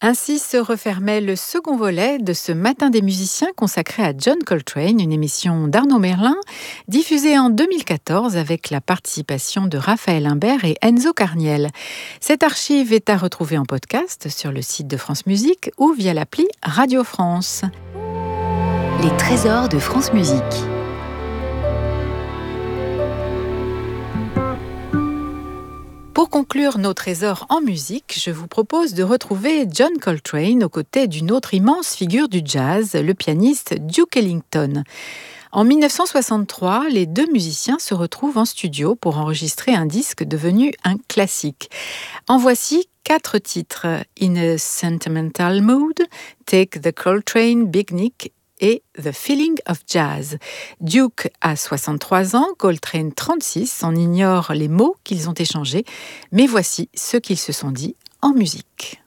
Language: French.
Ainsi se refermait le second volet de ce Matin des musiciens consacré à John Coltrane, une émission d'Arnaud Merlin, diffusée en 2014 avec la participation de Raphaël Imbert et Enzo Carniel. Cette archive est à retrouver en podcast sur le site de France Musique ou via l'appli Radio France. Les trésors de France Musique. Pour conclure nos trésors en musique, je vous propose de retrouver John Coltrane aux côtés d'une autre immense figure du jazz, le pianiste Duke Ellington. En 1963, les deux musiciens se retrouvent en studio pour enregistrer un disque devenu un classique. En voici 4 titres: In a Sentimental Mood, Take the Coltrane Big Nick et The Feeling of Jazz. Duke a 63 ans, Coltrane 36, on ignore les mots qu'ils ont échangés, mais voici ce qu'ils se sont dit en musique.